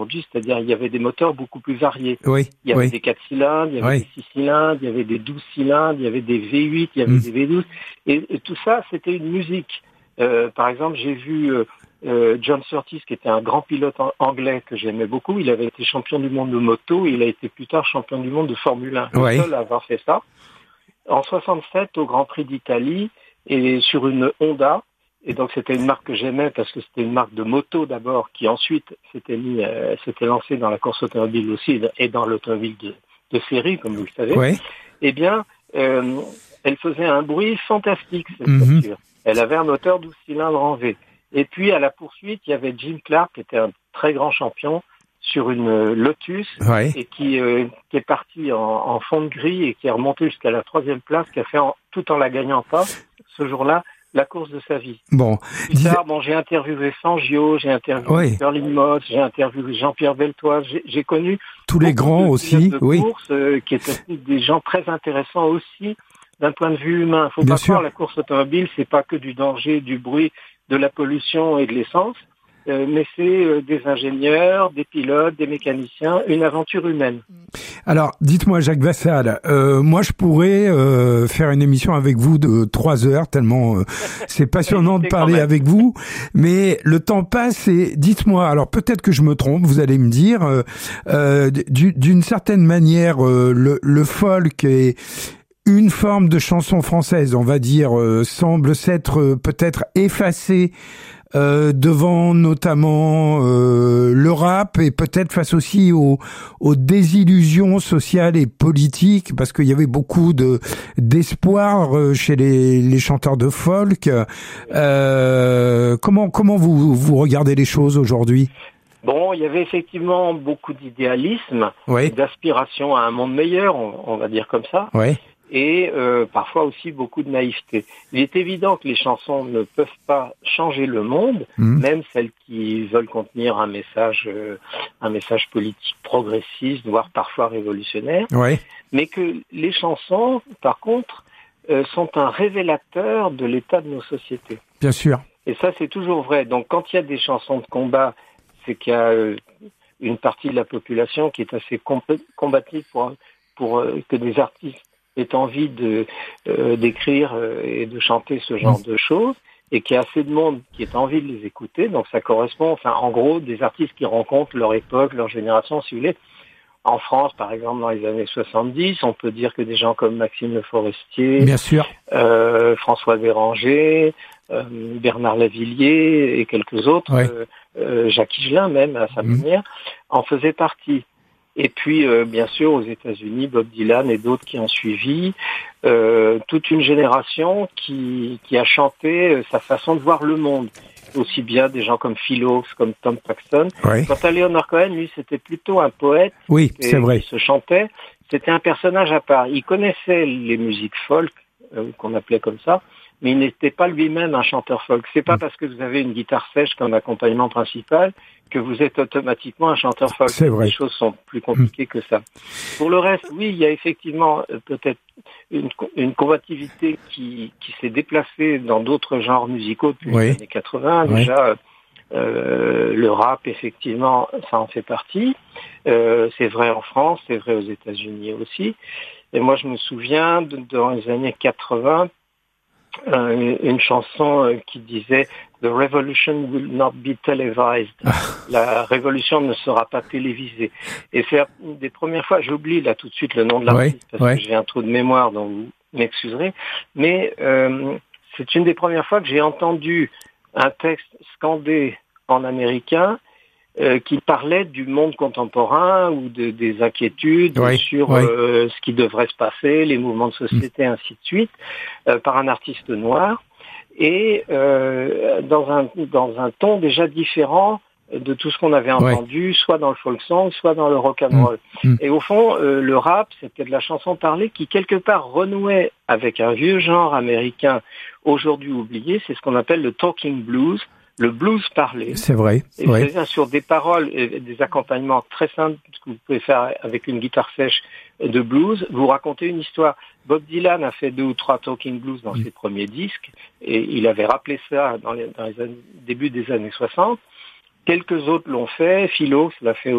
aujourd'hui, c'est-à-dire il y avait des moteurs beaucoup plus variés. Oui, il y avait des 4 cylindres, il y avait des 6 cylindres, il y avait des 12 cylindres, il y avait des V8, il y avait des V12. Et tout ça, c'était une musique. Par exemple, j'ai vu John Surtees, qui était un grand pilote anglais que j'aimais beaucoup. Il avait été champion du monde de moto et il a été plus tard champion du monde de Formule 1. Le seul à avoir fait ça. En 67, au Grand Prix d'Italie, et sur une Honda. Et donc c'était une marque que j'aimais parce que c'était une marque de moto d'abord qui ensuite s'était lancée dans la course automobile aussi et dans l'automobile de série, comme vous le savez. Ouais. Eh bien, elle faisait un bruit fantastique, cette voiture. Elle avait un moteur 12 cylindres en V. Et puis à la poursuite, il y avait Jim Clark qui était un très grand champion sur une Lotus et qui est parti en fond de grille et qui est remonté jusqu'à la 3e place, qui a fait tout en la gagnant pas ce jour-là la course de sa vie. Bon. Plus tard, j'ai interviewé Fangio, j'ai interviewé Stirling Moss, j'ai interviewé Jean-Pierre Beltoise, j'ai connu tous les grands aussi, course, qui étaient des gens très intéressants aussi d'un point de vue humain. Faut pas croire, la course automobile, c'est pas que du danger, du bruit, de la pollution et de l'essence, mais c'est des ingénieurs, des pilotes, des mécaniciens, une aventure humaine. Alors, dites-moi, Jacques Vassal, moi je pourrais faire une émission avec vous de 3 heures, tellement c'est passionnant de parler avec vous, mais le temps passe et dites-moi, alors peut-être que je me trompe, vous allez me dire, d'une certaine manière, le folk est une forme de chanson française, on va dire, semble s'être peut-être effacée devant notamment le rap et peut-être face aussi aux désillusions sociales et politiques, parce qu'il y avait beaucoup d'espoir chez les chanteurs de folk. Comment vous regardez les choses aujourd'hui? Bon, il y avait effectivement beaucoup d'idéalisme, d'aspiration à un monde meilleur, on va dire comme ça. Et parfois aussi beaucoup de naïveté. Il est évident que les chansons ne peuvent pas changer le monde, même celles qui veulent contenir un message politique progressiste, voire parfois révolutionnaire, mais que les chansons, par contre, sont un révélateur de l'état de nos sociétés. Bien sûr. Et ça, c'est toujours vrai. Donc, quand il y a des chansons de combat, c'est qu'il y a une partie de la population qui est assez combative pour que des artistes aient envie d'écrire et de chanter ce genre de choses, et qu'il y a assez de monde qui ait envie de les écouter. Donc ça correspond, en gros, des artistes qui rencontrent leur époque, leur génération, si vous voulez. En France, par exemple, dans les années 70, on peut dire que des gens comme Maxime Le Forestier, bien sûr, François Béranger, Bernard Lavilliers et quelques autres, Jacques Higelin même à sa manière, en faisaient partie. Et puis, bien sûr, aux États-Unis, Bob Dylan et d'autres qui ont suivi, toute une génération qui a chanté sa façon de voir le monde. Aussi bien des gens comme Phil Ochs, comme Tom Paxton. Quant à Leonard Cohen, lui, c'était plutôt un poète c'est vrai. Qui se chantait. C'était un personnage à part. Il connaissait les musiques folk, qu'on appelait comme ça, mais il n'était pas lui-même un chanteur folk. C'est pas parce que vous avez une guitare sèche comme accompagnement principal que vous êtes automatiquement un chanteur folk. C'est vrai. Les choses sont plus compliquées que ça. Pour le reste, oui, il y a effectivement peut-être une combativité qui s'est déplacée dans d'autres genres musicaux depuis les années 80. Déjà, le rap, effectivement, ça en fait partie. C'est vrai en France, c'est vrai aux États-Unis aussi. Et moi, je me souviens, dans les années 80, une chanson qui disait « The revolution will not be televised ». La révolution ne sera pas télévisée. Et c'est une des premières fois, j'oublie là tout de suite le nom de l'artiste parce que j'ai un trou de mémoire, donc vous m'excuserez, mais c'est une des premières fois que j'ai entendu un texte scandé en américain qui parlait du monde contemporain ou des inquiétudes sur ce qui devrait se passer, les mouvements de société, ainsi de suite, par un artiste noir, et dans un ton déjà différent de tout ce qu'on avait entendu, soit dans le folk song, soit dans le rock and roll. Et au fond, le rap, c'était de la chanson parlée qui, quelque part, renouait avec un vieux genre américain aujourd'hui oublié. C'est ce qu'on appelle le talking blues, le blues parlé. C'est vrai. C'est-à-dire sur des paroles et des accompagnements très simples que vous pouvez faire avec une guitare sèche de blues. Vous racontez une histoire. Bob Dylan a fait 2 ou 3 talking blues dans ses premiers disques et il avait rappelé ça dans les début des années 60. Quelques autres l'ont fait. Philo l'a fait